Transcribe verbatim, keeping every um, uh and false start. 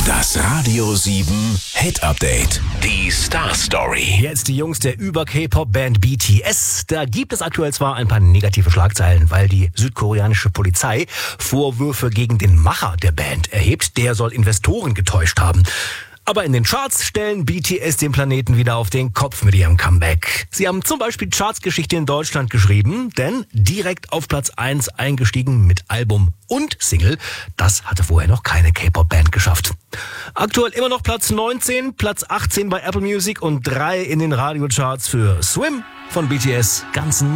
Das Radio sieben Hit Update. Die Star Story. Jetzt die Jungs der Über-K-Pop-Band B T S. Da gibt es aktuell zwar ein paar negative Schlagzeilen, weil die südkoreanische Polizei Vorwürfe gegen den Macher der Band erhebt. Der soll Investoren getäuscht haben. Aber in den Charts stellen B T S den Planeten wieder auf den Kopf mit ihrem Comeback. Sie haben zum Beispiel Chartsgeschichte in Deutschland geschrieben, denn direkt auf Platz eins eingestiegen mit Album und Single. Das hatte vorher noch keine K-Pop-Band geschafft. Aktuell immer noch Platz neunzehn, Platz achtzehn bei Apple Music und drei in den Radiocharts für Swim von B T S. Ganz